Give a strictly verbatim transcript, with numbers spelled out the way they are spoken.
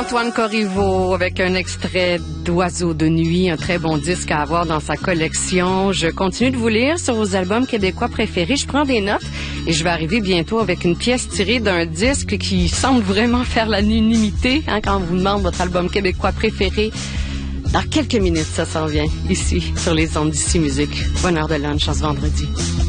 Antoine Corriveau avec un extrait d'Oiseaux de nuit, un très bon disque à avoir dans sa collection. Je continue de vous lire sur vos albums québécois préférés. Je prends des notes et je vais arriver bientôt avec une pièce tirée d'un disque qui semble vraiment faire l'unanimité hein, quand on vous demande votre album québécois préféré. Dans quelques minutes, ça s'en vient ici sur les ondes d'Ici Musique. Bonne heure de lunch en ce vendredi.